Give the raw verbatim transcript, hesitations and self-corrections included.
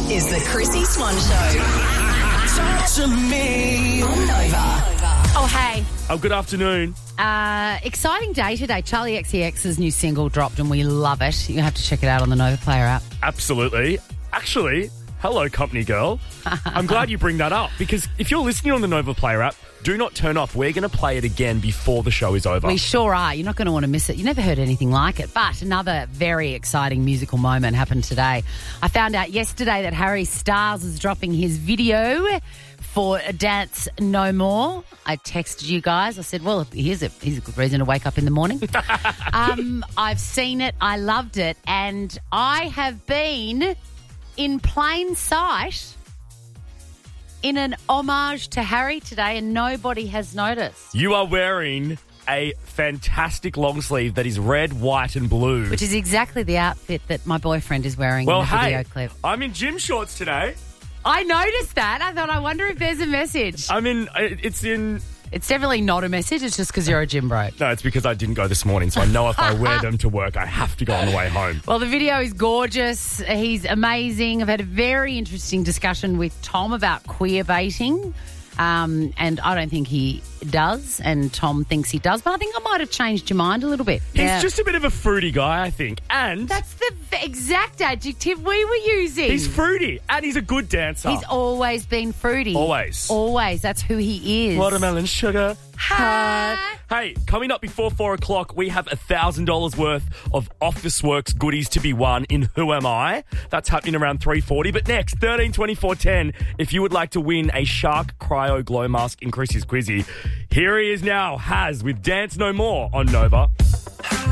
is the Chrissy Swan Show. Talk to me on Nova. Oh, hey. Oh, good afternoon. Uh, exciting day today. Charlie X C X's new single dropped and we love it. You have to check it out on the Nova Player app. Absolutely. Actually, hello, company girl. I'm glad you bring that up because if you're listening on the Nova Player app, do not turn off. We're going to play it again before the show is over. We sure are. You're not going to want to miss it. You never heard anything like it. But another very exciting musical moment happened today. I found out yesterday that Harry Styles is dropping his video for Dance No More. I texted you guys. I said, well, here's a, here's a good reason to wake up in the morning. um, I've seen it. I loved it. And I have been in plain sight in an homage to Harry today, and nobody has noticed. You are wearing a fantastic long sleeve that is red, white and blue. Which is exactly the outfit that my boyfriend is wearing well, in the hey, video clip. I'm in gym shorts today. I noticed that. I thought, I wonder if there's a message. I'm in, it's in... It's definitely not a message. It's just because you're a gym bro. No, it's because I didn't go this morning, so I know if I wear them to work, I have to go on the way home. Well, the video is gorgeous. He's amazing. I've had a very interesting discussion with Tom about queer baiting. Um, and I don't think he does, and Tom thinks he does, but I think I might have changed your mind a little bit. He's yeah. just a bit of a fruity guy, I think. And that's the exact adjective we were using. He's fruity, and he's a good dancer. He's always been fruity. Always. Always. That's who he is. Watermelon sugar. Hi. Hey, coming up before four o'clock, we have one thousand dollars worth of Officeworks goodies to be won in Who Am I? That's happening around three forty. But next, thirteen twenty-four ten, if you would like to win a Shark Cryo Glow Mask in Chrissy's Quizzy, here he is now, Haz, with Dance No More on Nova.